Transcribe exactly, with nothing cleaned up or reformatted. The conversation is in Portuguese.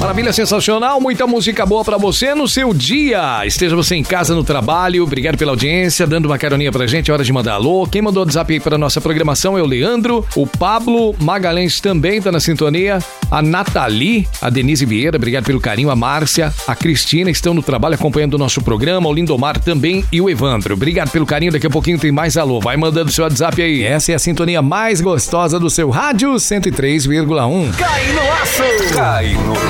Maravilha, sensacional, muita música boa pra você no seu dia. Esteja você em casa, no trabalho, obrigado pela audiência, dando uma caroninha pra gente, é hora de mandar alô. Quem mandou o WhatsApp aí pra nossa programação é o Leandro, o Pablo Magalhães também tá na sintonia, a Nathalie, a Denise Vieira, obrigado pelo carinho, a Márcia, a Cristina estão no trabalho acompanhando o nosso programa, o Lindomar também e o Evandro. Obrigado pelo carinho, daqui a pouquinho tem mais alô, vai mandando seu WhatsApp aí. Essa é a sintonia mais gostosa do seu rádio cento e três vírgula um. Cai no aço! Cai no